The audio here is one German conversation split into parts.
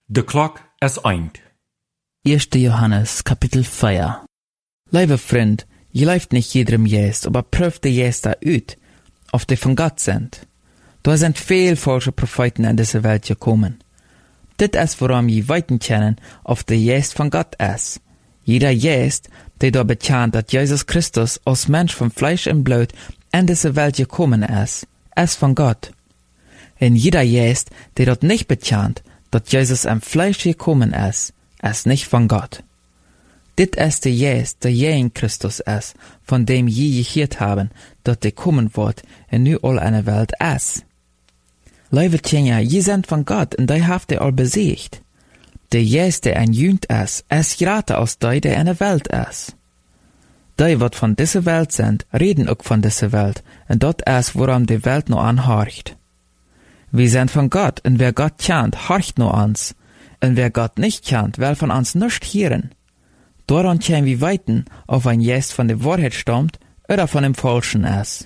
De klok is eind. 1. Johannes, Kapitel 4. Liebe Freund, je leeft nicht jedem Geest, aber prüft de Geester uit, of die von Gott sind. Da sind veel falsche Propheten in diese Welt gekommen. Dit is waarom je weten kennen, of de Geest von Gott is. Jeder Geest, der da bekent dat Jesus Christus als Mensch von Fleisch und Blut in diese Welt gekommen ist von Gott. Und jeder Geest, der dort nicht bekent, dat Jesus im Fleisch gekommen ist nicht von Gott. Dit ist der Geest, der je in Christus ist, von dem je gehört haben, dat der kommen wird und nu all eine Welt ist. Liebe Kinder, je sind von Gott und die habt ihr all besiegt. Der Geest, der ein Jünd ist greater als die, der in der Welt ist. Die, wat von dieser Welt sind, reden auch von dieser Welt, und dort ist, woran die Welt nur anhorcht. Wir sind von Gott, und wer Gott kennt, horcht nur ans, und wer Gott nicht kennt, will von uns nicht hören. Daran können wir weiten, ob ein Geist von der Wahrheit stammt, oder von dem Falschen ist.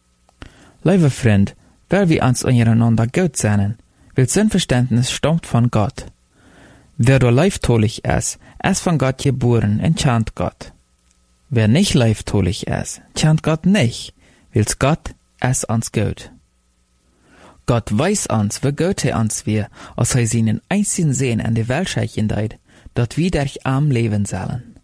Liebe Freund, weil wir uns untereinander gut sein, weil Sinnverständnis stammt von Gott. Wer da leiftolig ist von Gott geboren und kennt Gott. Wer nicht leiftolig ist, kennt Gott nicht, weil's Gott ist uns gut. Gott weiß uns, wie gut er uns wir, als er seinen einzigen Sehen an die Welt scheichen deit, dat wir durch arm leben sollen.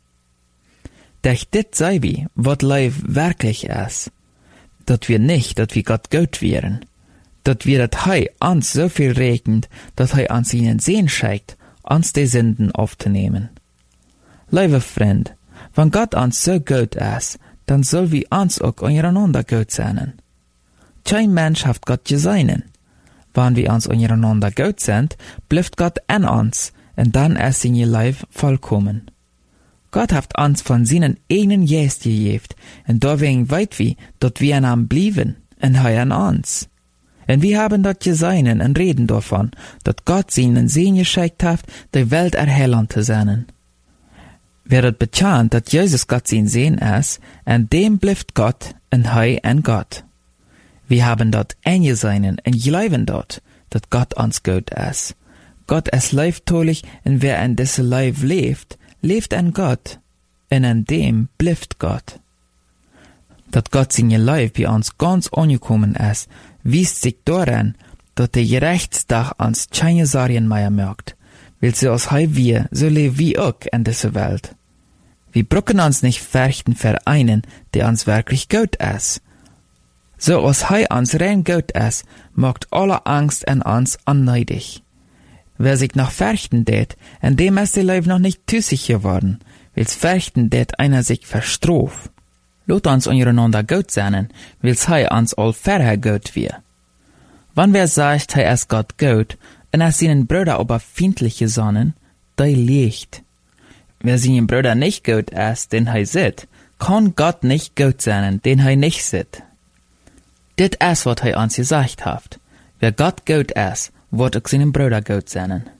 Durch dit sei wie, wat Leib wirklich ist, dat wir Gott gut wären, dat wir dat Hei uns so viel regnet, dat Hei uns ihnen Sehen scheicht, uns die Sünden aufzunehmen. Liebe Freund, wenn Gott uns so gut ist, dann soll wir uns auch untereinander gut sein. Kein Mensch hat Gott gesehen. Wenn wir uns untereinander gut sind, bleibt Gott in uns, und dann ist sein Leben vollkommen. Gott hat uns von seinen eigenen Geist gegeben, und deswegen weit wir, dass wir in ihm bleiben, und er in uns. Und wir haben dort gesehen und reden davon, dass Gott seinen Sehen geschickt hat, die Welt erhellen zu sein. Wer das bekannt, dass Jesus Gott sein Sehen ist, und dem bleibt Gott, und er in Gott. Wir haben dort eingesehen und glauben dort, dass Gott uns gut ist. Gott ist leibtolig, und wer in diesem Leib lebt in Gott, und in dem bleibt Gott. Dass Gott sein Leib bei uns ganz angekommen ist, wiest sich daran, dass der Gerichtstag uns keine Sorgen mehr macht, weil so als wir, so leben wir auch in dieser Welt. Wir brauchen uns nicht fürchten für einen, der uns wirklich gut ist. So als uns rein gut ist, macht alle Angst in uns unneidig. Wer sich noch fürchten tät, in dem ist der Leib noch nicht tüssig geworden, weil's fürchten tät einer sich verstrof. Lot uns untereinander gut sein, weil's uns all vorher gut wir. Wann wer sagt, ist Gott gut, und seinen Brüder aber findliche Sonnen, der liegt. Wer seinen Brüder nicht gut ist, den sieht, kann Gott nicht gut sein, den nicht sieht. Dit ist, was uns gesagt hat. Wer Gott gut ist, wird auch seinen Brüder gut sein.